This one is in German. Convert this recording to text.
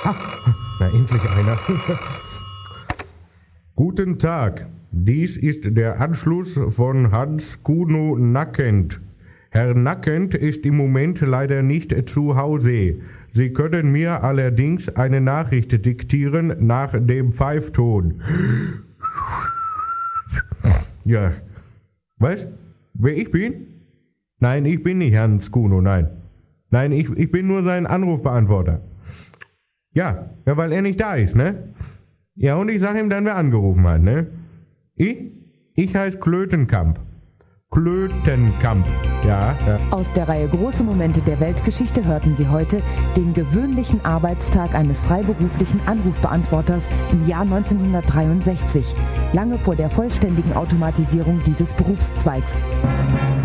Na, endlich einer. Guten Tag, dies ist der Anschluss von Hans Kuno Nackend. Herr Nackend ist im Moment leider nicht zu Hause. Sie können mir allerdings eine Nachricht diktieren nach dem Pfeifton. Ja. Was? Wer ich bin? Nein, ich bin nicht Hans Kuno, nein. Nein, ich bin nur sein Anrufbeantworter. Ja, weil er nicht da ist, ne? Ja, und ich sag ihm dann, wer angerufen hat, ne? Ich heiße Klötenkamp. Klötenkamp, ja. Aus der Reihe Große Momente der Weltgeschichte hörten Sie heute den gewöhnlichen Arbeitstag eines freiberuflichen Anrufbeantworters im Jahr 1963, lange vor der vollständigen Automatisierung dieses Berufszweigs.